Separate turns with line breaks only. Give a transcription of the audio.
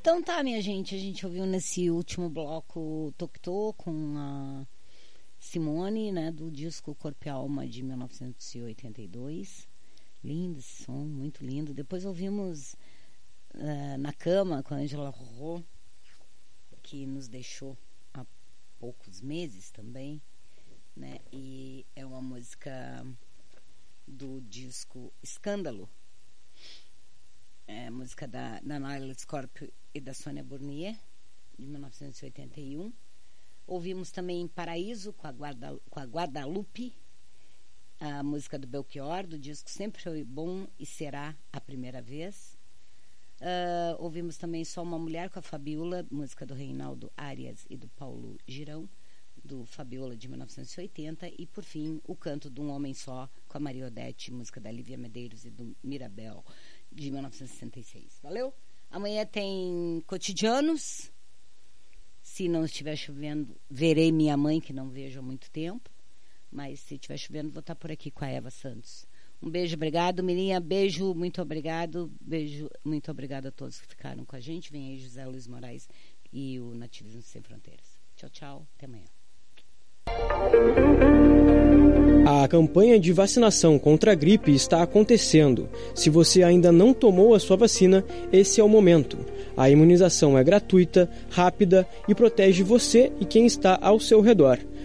Então tá, minha gente, a gente ouviu nesse último bloco Toctô com a Simone, né, do disco Corpo e Alma de 1982. Lindo esse som, muito lindo. Depois ouvimos Na Cama com a Angela Rorô, que nos deixou há poucos meses também, né? E é uma música do disco Escândalo, música da Naila Scorpio e da Sônia Burnier, de 1981. Ouvimos também Paraíso com a Guadalupe, a música do Belchior, do disco Sempre Foi Bom e Será a Primeira Vez. Ouvimos também Só Uma Mulher com a Fabiola, música do Reinaldo Arias e do Paulo Girão, do Fabiola, de 1980. E, por fim, O Canto de um Homem Só com a Maria Odete, música da Lívia Medeiros e do Mirabel, de 1966. Valeu? Amanhã tem Cotidianos. Se não estiver chovendo, verei minha mãe, que não vejo há muito tempo. Mas se estiver chovendo, vou estar por aqui com a Eva Santos. Um beijo, obrigado, Mirinha. Beijo, muito obrigado. Beijo, muito obrigado a todos que ficaram com a gente. Vem aí José Luiz Moraes e o Nativismo Sem Fronteiras. Tchau, tchau. Até amanhã.
A campanha de vacinação contra a gripe está acontecendo. Se você ainda não tomou a sua vacina, esse é o momento. A imunização é gratuita, rápida e protege você e quem está ao seu redor.